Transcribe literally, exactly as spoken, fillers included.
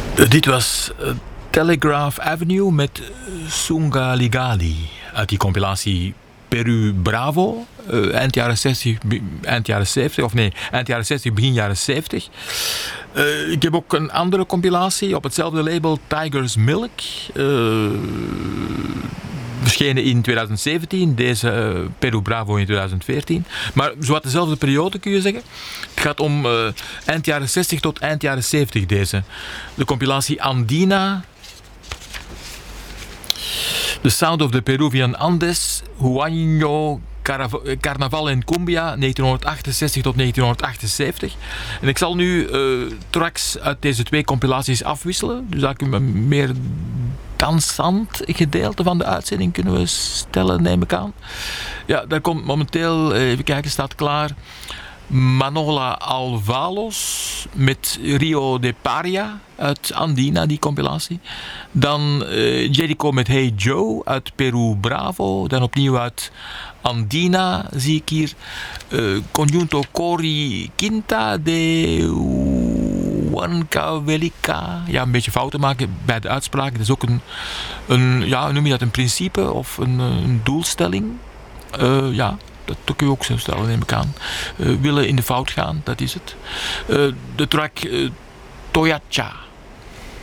Uh, dit was uh, Telegraph Avenue met Sunga Ligali uit die compilatie Peru Bravo, uh, eind jaren zestig, eind jaren zeventig, of nee, eind jaren zestig, begin jaren zeventig. Uh, ik heb ook een andere compilatie op hetzelfde label, Tiger's Milk. Uh, verschenen in twintig zeventien, deze uh, Peru Bravo in twintig veertien. Maar zowat dezelfde periode kun je zeggen. Het gaat om uh, eind jaren zestig tot eind jaren zeventig deze. De compilatie Andina, The Sound of the Peruvian Andes, Huayno, Carnaval en Cumbia, negentien achtenzestig tot negentien achtenzeventig. En ik zal nu uh, tracks uit deze twee compilaties afwisselen. Dus dat kun je meer dansant gedeelte van de uitzending kunnen we stellen, neem ik aan. Ja, daar komt momenteel, even kijken, staat klaar, Manola Alvalos met Rio de Paria uit Andina, die compilatie. Dan uh, Jericho met Hey Joe uit Peru Bravo. Dan opnieuw uit Andina zie ik hier. Uh, Conjunto Cori Quinta de Huancavelica. Ja, een beetje fouten maken bij de uitspraak. Dat is ook een, een ja, hoe noem je dat, een principe of een, een doelstelling. Uh, ja. Dat kun je ook zo stellen, neem ik aan. Uh, willen in de fout gaan, dat is het. Uh, de track uh, Toyacha.